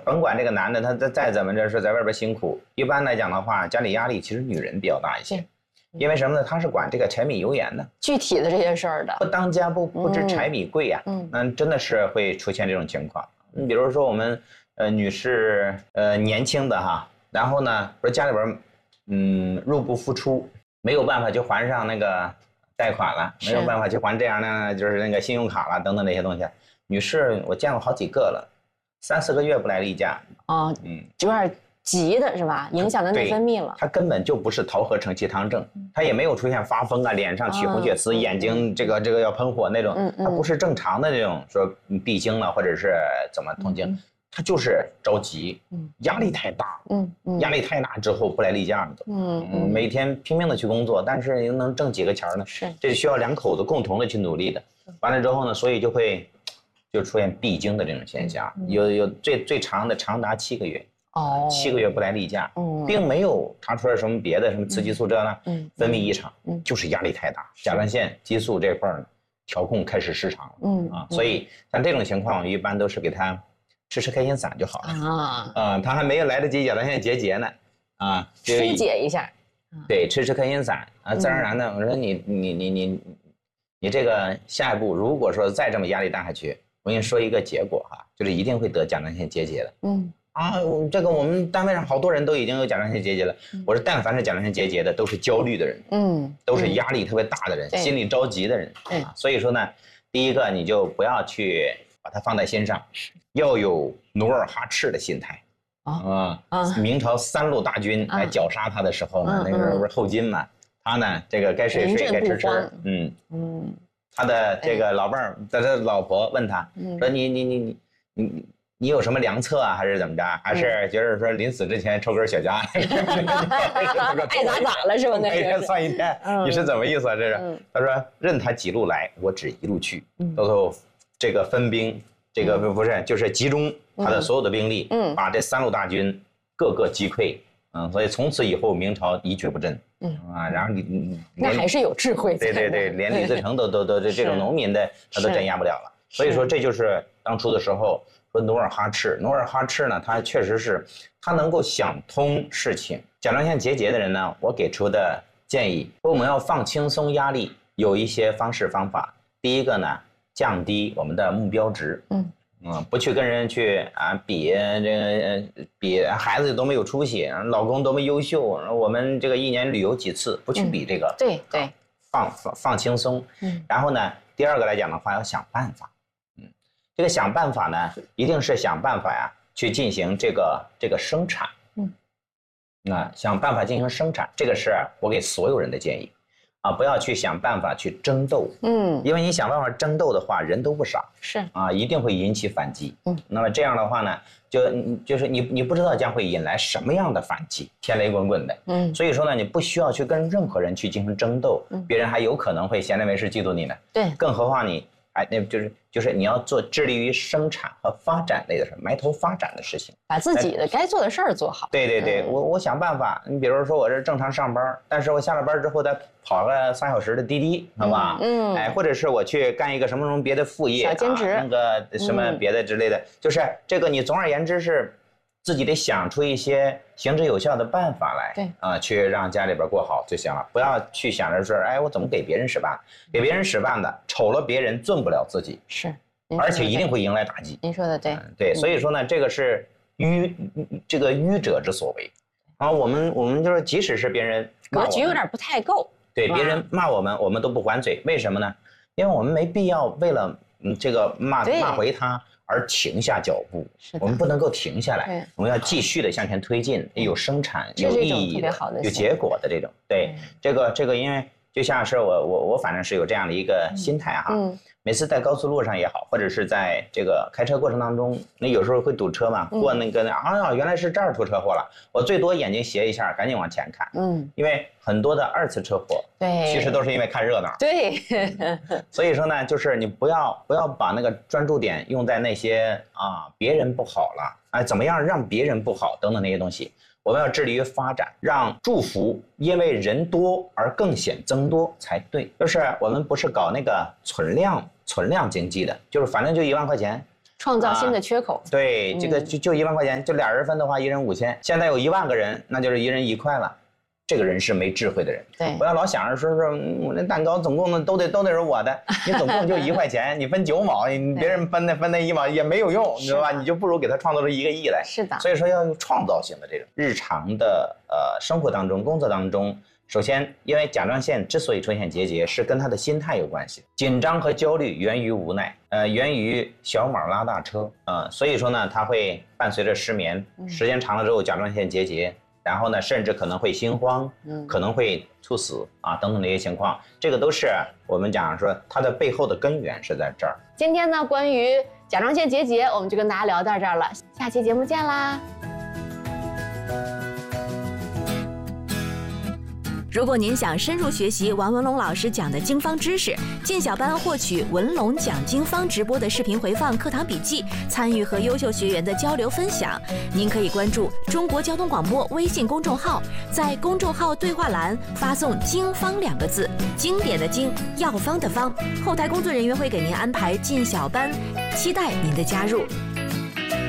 甭管这个男的他再怎么着是在外边辛苦，一般来讲的话，家里压力其实女人比较大一些。因为什么呢？他是管这个柴米油盐的， 具体的这些事儿的， 不当家不知柴米贵呀。真的是会出现这种情况。你比如说我们女士年轻的哈，然后呢说家里边入不敷出，没有办法去还上那个贷款了，没有办法去还这样的就是那个信用卡了等等这些东西。女士我见过好几个了，3、4个月不来例假。 有点急的是吧？影响到内分泌了。 他根本就不是桃核承气汤症，他也没有出现发疯啊，脸上起红血丝，眼睛这个要喷火那种，他不是正常的这种说闭经了或者是怎么痛经，他就是着急，压力太大，压力太大之后不来例假了，每天拼命的去工作，但是能挣几个钱呢？是，这是需要2口子共同的去努力的。完了之后呢，所以就出现闭经的这种现象，有最长的长达7个月。7个月不来例假，并没有查出来什么别的什么雌激素这呢，分泌异常，就是压力太大，甲状腺激素这块调控开始失常了，所以像这种情况，我们一般都是给他吃开心散就好了他还没有来得及甲状腺结节呢， 疏解一下， 对，吃开心散自然而然的，我说你这个下一步如果说再这么压力大下去，我跟你说一个结果就是一定会得甲状腺结节的，这个我们单位上好多人都已经有甲状腺结节了。我说，但凡是甲状腺结节的，都是焦虑的人，都是压力特别大的人，心里着急的人所以说呢，第一个你就不要去把它放在心上，要有努尔哈赤的心态明朝3路大军来绞杀他的时候呢，那个时候不是后金嘛，他呢这个该睡睡该吃吃，他的这个老伴儿，他的老婆问他说你有什么良策还是怎么着？还是觉得说临死之前抽根雪茄？ 爱咋咋了是吧？ 每天算一天，你是怎么意思这是？他说任他几路来，我只一路去。到时候这个分兵，这个不是就是集中他的所有的兵力，把这3路大军各个击溃。所以从此以后明朝一蹶不振。然后那还是有智慧。 对，连李自成都这种农民的他都镇压不了了。所以说这就是当初的时候。说努尔哈赤呢，他确实是他能够想通事情。甲状腺结节的人呢，我给出的建议，说我们要放轻松压力，有一些方式方法。第一个呢，降低我们的目标值，不去跟人去比孩子都没有出息，老公多么优秀，我们这个1年旅游几次，不去比这个， 对， 放轻松。然后呢，第二个来讲的话，要想办法。这个想办法呢，一定是想办法去进行这个生产，想办法进行生产，这个是我给所有人的建议，不要去想办法去争斗，因为你想办法争斗的话，人都不傻， 是一定会引起反击，那么这样的话呢，就是你不知道将会引来什么样的反击，天雷滚滚的，所以说呢，你不需要去跟任何人去进行争斗，别人还有可能会闲来没事嫉妒你呢， 对， 更何况你。那就是你要致力于生产和发展类的事，埋头发展的事情， 把自己的该做的事儿做好。 对，我想办法。你比如说我是正常上班，但是我下了班之后再跑个3小时的滴滴，好吧？或者是我去干一个什么别的副业， 小兼职， 那个什么别的之类的，就是这个你总而言之是。自己得想出一些行之有效的办法来， 对去让家里边过好就行了，不要去想着说，我怎么给别人使绊，给别人使绊的，瞅了别人尊不了自己， 是， 而且一定会迎来打击。 您说的对， 对，所以说呢，这个是愚者之所为，我们就是即使是别人格局有点不太够， 对，别人骂我们，我们都不还嘴，为什么呢？因为我们没必要为了这个骂回他。而停下脚步，我们不能够停下来，我们要继续的向前推进，有生产、有意义的、有结果的这种。对，这个，因为就像是我反正是有这样的一个心态每次在高速路上也好，或者是在这个开车过程当中，那有时候会堵车嘛，过那个原来是这儿出车祸了，我最多眼睛斜一下，赶紧往前看，因为很多的2次车祸， 对， 其实都是因为看热闹， 对， 所以说呢，就是你不要把那个专注点用在那些别人不好了，怎么样让别人不好等等那些东西。我们要致力于发展，让祝福因为人多而更显增多才对。就是我们不是搞那个存量经济的，就是反正就1万块钱， 创造新的缺口。 对，这个就1万块钱，就俩人分的话，1人5000。现在有1万个人，那就是1人1块了。这个人是没智慧的人。 对， 不要老想着说我那蛋糕总共都得是我的，你总共就1块钱，你分9毛，你别人分那1毛也没有用，你知道吧？你就不如给他创造出1个亿来。 是的。 所以说要有创造性的这种日常的生活当中、工作当中。首先，因为甲状腺之所以出现结节，是跟他的心态有关系。紧张和焦虑源于无奈，源于小马拉大车，所以说呢，它会伴随着失眠，时间长了之后甲状腺结节，然后呢，甚至可能会心慌，可能会猝死啊等等这些情况，这个都是我们讲说它的背后的根源是在这儿。 今天呢，关于甲状腺结节，我们就跟大家聊到这儿了，下期节目见啦。 如果您想深入学习王文龙老师讲的经方知识，进小班获取文龙讲经方直播的视频回放、课堂笔记，参与和优秀学员的交流分享，您可以关注中国交通广播微信公众号，在公众号对话栏发送“经方”2个字，经典的经，药方的方，后台工作人员会给您安排进小班，期待您的加入。